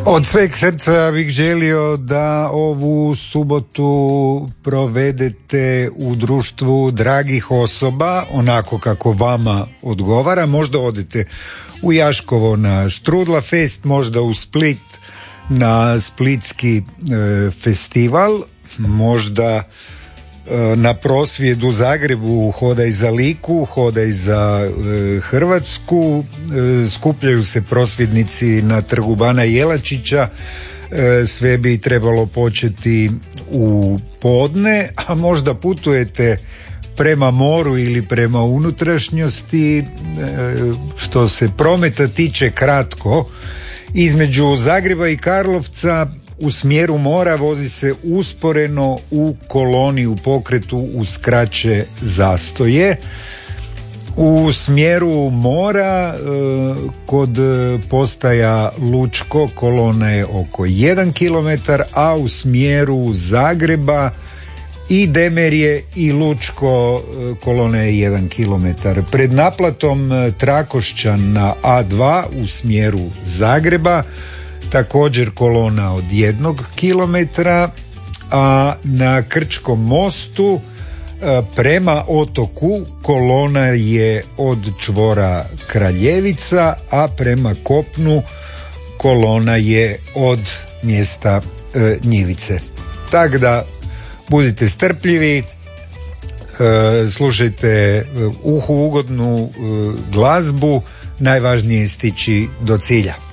Od sveg srca bih želio da ovu subotu provedete u društvu dragih osoba, onako kako vama odgovara. Možda odete u Jaškovo na Štrudla fest, možda u Split na Splitski festival, možda na prosvjed u Zagrebu Hodaj za Liku, Hodaj za Hrvatsku. Skupljaju se prosvjednici na trgu Bana Jelačića. Sve bi trebalo početi u podne, a možda putujete prema moru ili prema unutrašnjosti. Što se prometa tiče, kratko, između Zagreba i Karlovca u smjeru mora vozi se usporeno u koloni u pokretu uz kraće zastoje. U smjeru mora kod postaja Lučko kolona je oko 1 km, a u smjeru Zagreba i Demerje i Lučko kolona je 1 km. Pred naplatom Trakošćan na A2 u smjeru Zagreba također kolona od 1 km, a na Krčkom mostu prema otoku kolona je od čvora Kraljevica, a prema kopnu kolona je od mjesta Njivice. Tako da budite strpljivi, slušajte uhu ugodnu glazbu, najvažnije je stići do cilja.